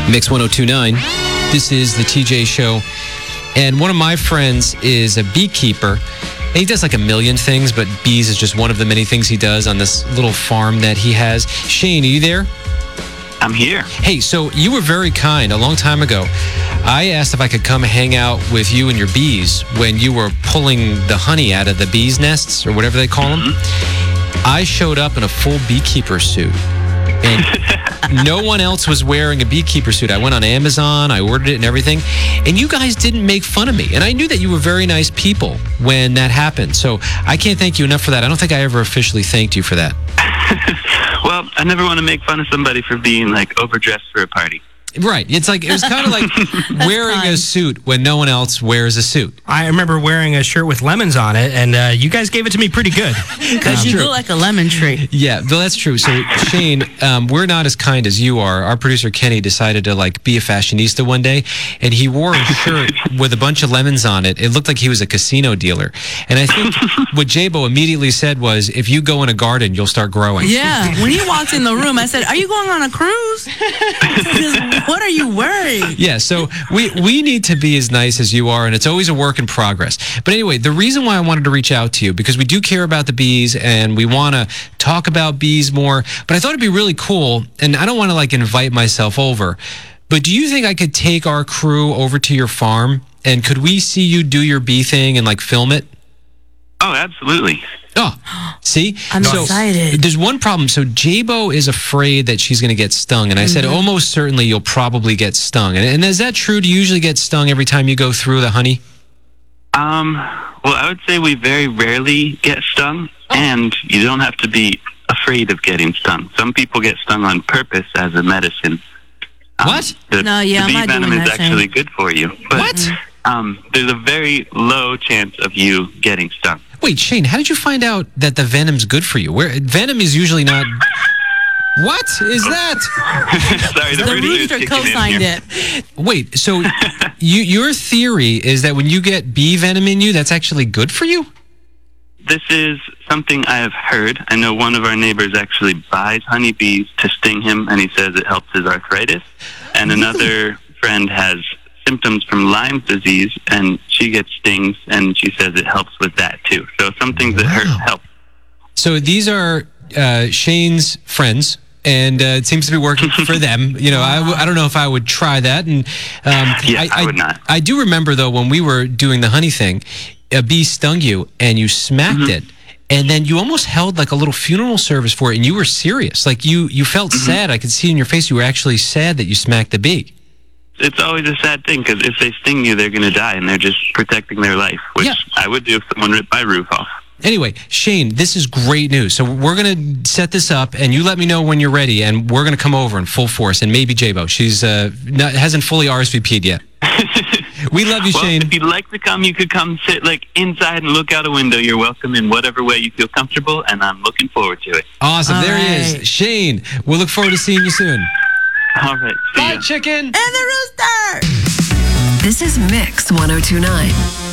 Mix 1029. This is the TJ Show. And one of my friends is a beekeeper. And he does like a million things, but bees is just one of the many things he does on this little farm that he has. Shane, are you there? I'm here. Hey, so you were very kind a long time ago. I asked if I could come hang out with you and your bees when you were pulling the honey out of the bees' nests or whatever they call them. I showed up in a full beekeeper suit. And no one else was wearing a beekeeper suit. I went on Amazon, I ordered it and everything. And you guys didn't make fun of me. And I knew that you were very nice people when that happened. So I can't thank you enough for that. I don't think I ever officially thanked you for that. Well, I never want to make fun of somebody for being like overdressed for a party. Right. It's like, it was kind of like wearing a suit when no one else wears a suit. I remember wearing a shirt with lemons on it, and you guys gave it to me pretty good. Because you look like a lemon tree. Yeah, well, that's true. So, Shane, we're not as kind as you are. Our producer, Kenny, decided to, like, be a fashionista one day, and he wore a shirt with a bunch of lemons on it. It looked like he was a casino dealer. And I think what Jabo immediately said was, if you go in a garden, you'll start growing. Yeah. When he walked in the room, I said, are you going on a cruise? What are you wearing? Yeah, so we need to be as nice as you are, and it's always a work in progress. But anyway, the reason why I wanted to reach out to you, because we do care about the bees, and we want to talk about bees more, but I thought it'd be really cool, and I don't want to, like, invite myself over, but do you think I could take our crew over to your farm, and could we see you do your bee thing and, like, film it? Oh, absolutely. Oh, see? I'm excited. There's one problem. So Jabo is afraid that she's going to get stung. And I said, almost certainly you'll probably get stung. And is that true? Do you usually get stung every time you go through the honey? Well, I would say we very rarely get stung, and you don't have to be afraid of getting stung. Some people get stung on purpose as a medicine. What? The I'm bee not venom doing is that, actually Shane. good for you. But, What? There's a very low chance of you getting stung. Wait, Shane, how did you find out that the venom's good for you? Venom is usually not... What is that? Sorry, the The producer's rooster kicking in co-signed here. it. Wait, so your theory is that when you get bee venom in you, that's actually good for you? This is something I have heard. I know one of our neighbors actually buys honeybees to sting him, and he says it helps his arthritis. And another friend has symptoms from Lyme disease, and she gets stings, and she says it helps with that too. So some things that hurt help. So these are Shane's friends, and it seems to be working for them. You know, I don't know if I would try that. And I would not. I do remember, though, when we were doing the honey thing, a bee stung you, and you smacked it. And then you almost held like a little funeral service for it, and you were serious. Like you felt sad. I could see in your face you were actually sad that you smacked the bee. It's always a sad thing, because if they sting you, they're going to die, and they're just protecting their life, which I would do if someone ripped my roof off. Anyway, Shane, this is great news. So we're going to set this up, and you let me know when you're ready, and we're going to come over in full force, and maybe Jabo. She's hasn't fully RSVP'd yet. We love you, Well, Shane. if you'd like to come, you could come sit like inside and look out a window. You're welcome in whatever way you feel comfortable, and I'm looking forward to it. Awesome. All There he right. is. Shane, we'll look forward to seeing you soon. All right. See Bye, ya. chicken. And the rooster! This is Mix 1029.